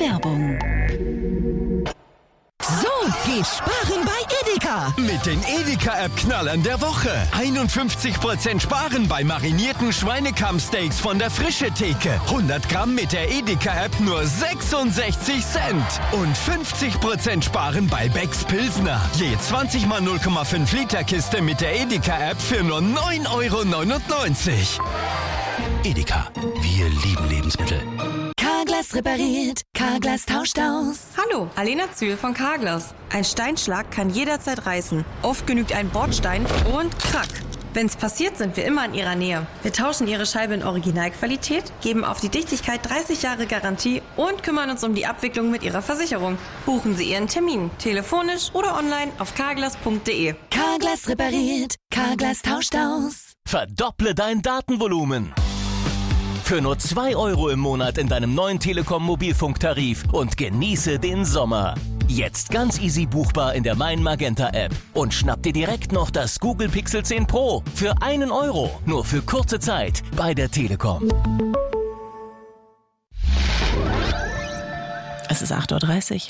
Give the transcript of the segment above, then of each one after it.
Werbung. So geht Sparen bei Edeka. Mit den Edeka-App-Knallern der Woche. 51% Sparen bei marinierten Schweinekammsteaks von der Frische Theke. 100 Gramm mit der Edeka-App nur 66 Cent. Und 50% Sparen bei Becks Pilsner. Je 20 mal 0,5 Liter Kiste mit der Edeka-App für nur 9,99 €. Edeka, wir lieben Lebensmittel. Carglass repariert, Carglass tauscht aus. Hallo, Alena Zühl von Carglass. Ein Steinschlag kann jederzeit reißen. Oft genügt ein Bordstein und krack. Wenn's passiert, sind wir immer in Ihrer Nähe. Wir tauschen Ihre Scheibe in Originalqualität, geben auf die Dichtigkeit 30 Jahre Garantie und kümmern uns um die Abwicklung mit Ihrer Versicherung. Buchen Sie Ihren Termin, telefonisch oder online auf carglass.de. Carglass repariert, Carglass tauscht aus. Verdopple dein Datenvolumen. Für nur 2 € im Monat in deinem neuen Telekom-Mobilfunktarif und genieße den Sommer. Jetzt ganz easy buchbar in der Mein Magenta App. Und schnapp dir direkt noch das Google Pixel 10 Pro für 1 €. Nur für kurze Zeit bei der Telekom. Es ist 8:30 Uhr.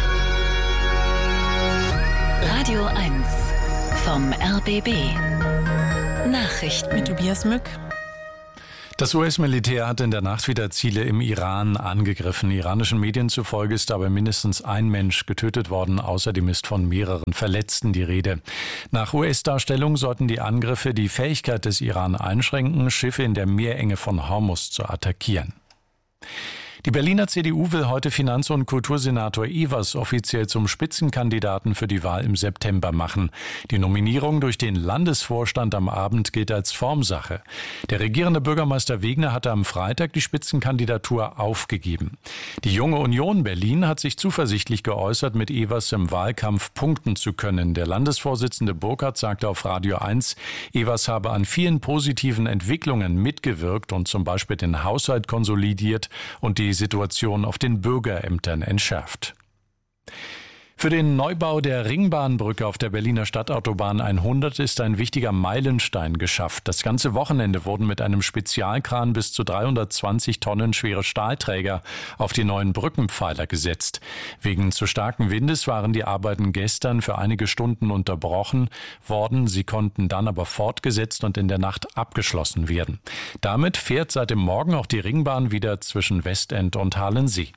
Radio 1 vom RBB. Nachrichten Mit Tobias Mück. Das US-Militär hat in der Nacht wieder Ziele im Iran angegriffen. Iranischen Medien zufolge ist dabei mindestens ein Mensch getötet worden. Außerdem ist von mehreren Verletzten die Rede. Nach US-Darstellung sollten die Angriffe die Fähigkeit des Iran einschränken, Schiffe in der Meerenge von Hormuz zu attackieren. Die Berliner CDU will heute Finanz- und Kultursenator Evers offiziell zum Spitzenkandidaten für die Wahl im September machen. Die Nominierung durch den Landesvorstand am Abend gilt als Formsache. Der regierende Bürgermeister Wegner hatte am Freitag die Spitzenkandidatur aufgegeben. Die Junge Union Berlin hat sich zuversichtlich geäußert, mit Evers im Wahlkampf punkten zu können. Der Landesvorsitzende Burkhardt sagte auf Radio 1, Evers habe an vielen positiven Entwicklungen mitgewirkt und zum Beispiel den Haushalt konsolidiert und die Situation auf den Bürgerämtern entschärft. Für den Neubau der Ringbahnbrücke auf der Berliner Stadtautobahn 100 ist ein wichtiger Meilenstein geschafft. Das ganze Wochenende wurden mit einem Spezialkran bis zu 320 Tonnen schwere Stahlträger auf die neuen Brückenpfeiler gesetzt. Wegen zu starken Windes waren die Arbeiten gestern für einige Stunden unterbrochen worden. Sie konnten dann aber fortgesetzt und in der Nacht abgeschlossen werden. Damit fährt seit dem Morgen auch die Ringbahn wieder zwischen Westend und Halensee.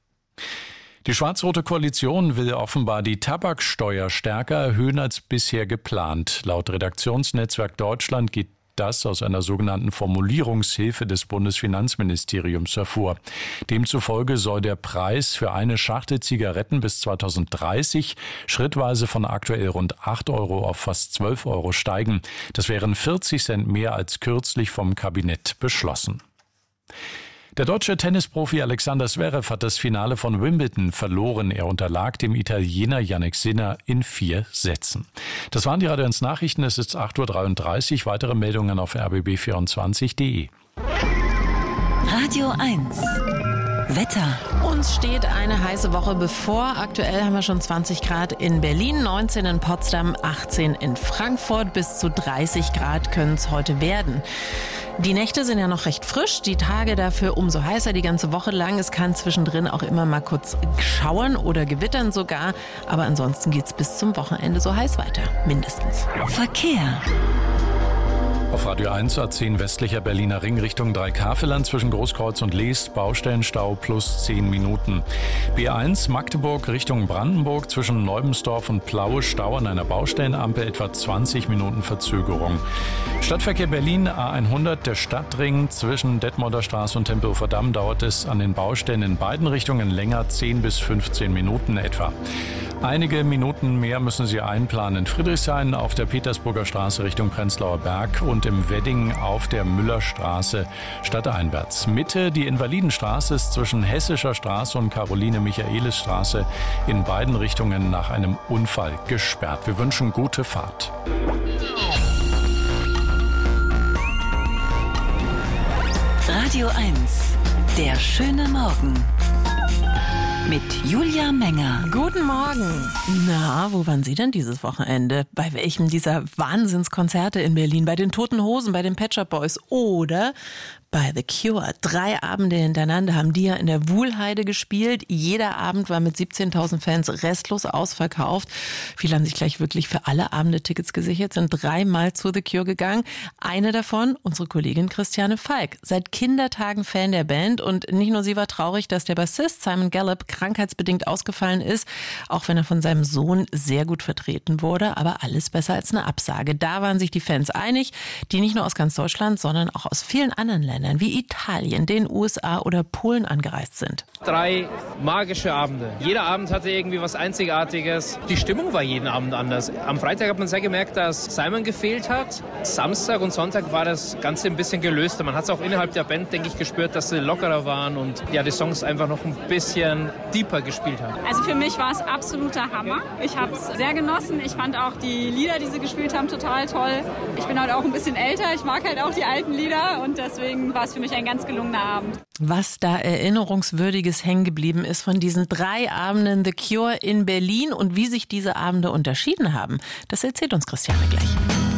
Die schwarz-rote Koalition will offenbar die Tabaksteuer stärker erhöhen als bisher geplant. Laut Redaktionsnetzwerk Deutschland geht das aus einer sogenannten Formulierungshilfe des Bundesfinanzministeriums hervor. Demzufolge soll der Preis für eine Schachtel Zigaretten bis 2030 schrittweise von aktuell rund 8 € auf fast 12 € steigen. Das wären 40 Cent mehr als kürzlich vom Kabinett beschlossen. Der deutsche Tennisprofi Alexander Zverev hat das Finale von Wimbledon verloren. Er unterlag dem Italiener Jannik Sinner in 4 Sätzen. Das waren die Radio 1 Nachrichten. Es ist 8:33 Uhr. Weitere Meldungen auf rbb24.de. Radio 1 Wetter. Uns steht eine heiße Woche bevor. Aktuell haben wir schon 20 Grad in Berlin, 19 in Potsdam, 18 in Frankfurt. Bis zu 30 Grad können es heute werden. Die Nächte sind ja noch recht frisch, die Tage dafür umso heißer die ganze Woche lang. Es kann zwischendrin auch immer mal kurz schauern oder gewittern sogar. Aber ansonsten geht's bis zum Wochenende so heiß weiter, mindestens. Verkehr. Auf Radio 1 A10 westlicher Berliner Ring Richtung Dreikafelland zwischen Großkreuz und Leest Baustellenstau plus 10 Minuten. B1 Magdeburg Richtung Brandenburg zwischen Neubensdorf und Plaue Stau an einer Baustellenampel etwa 20 Minuten Verzögerung. Stadtverkehr Berlin A100 der Stadtring zwischen Detmolder Straße und Tempelhofer Damm dauert es an den Baustellen in beiden Richtungen länger 10 bis 15 Minuten etwa. Einige Minuten mehr müssen Sie einplanen. In Friedrichshain auf der Petersburger Straße Richtung Prenzlauer Berg und im Wedding auf der Müllerstraße stadteinwärts. Mitte die Invalidenstraße ist zwischen Hessischer Straße und Caroline-Michaelis-Straße in beiden Richtungen nach einem Unfall gesperrt. Wir wünschen gute Fahrt. Radio 1 Der schöne Morgen. Mit Julia Menger. Guten Morgen. Na, wo waren Sie denn dieses Wochenende? Bei welchem dieser Wahnsinnskonzerte in Berlin? Bei den Toten Hosen, bei den Pet Shop Boys oder bei The Cure. 3 Abende hintereinander haben die ja in der Wuhlheide gespielt. Jeder Abend war mit 17.000 Fans restlos ausverkauft. Viele haben sich gleich wirklich für alle Abende Tickets gesichert, sind 3-mal zu The Cure gegangen. Eine davon, unsere Kollegin Christiane Falk, seit Kindertagen Fan der Band. Und nicht nur sie war traurig, dass der Bassist Simon Gallup krankheitsbedingt ausgefallen ist, auch wenn er von seinem Sohn sehr gut vertreten wurde. Aber alles besser als eine Absage. Da waren sich die Fans einig, die nicht nur aus ganz Deutschland, sondern auch aus vielen anderen Ländern wie Italien, den USA oder Polen angereist sind. 3 magische Abende. Jeder Abend hatte irgendwie was Einzigartiges. Die Stimmung war jeden Abend anders. Am Freitag hat man sehr gemerkt, dass Simon gefehlt hat. Samstag und Sonntag war das Ganze ein bisschen gelöster. Man hat es auch innerhalb der Band, denke ich, gespürt, dass sie lockerer waren und ja, die Songs einfach noch ein bisschen deeper gespielt haben. Also für mich war es absoluter Hammer. Ich habe es sehr genossen. Ich fand auch die Lieder, die sie gespielt haben, total toll. Ich bin halt auch ein bisschen älter. Ich mag halt auch die alten Lieder und deswegen war es für mich ein ganz gelungener Abend. Was da Erinnerungswürdiges hängen geblieben ist von diesen 3 Abenden The Cure in Berlin und wie sich diese Abende unterschieden haben, das erzählt uns Christiane gleich.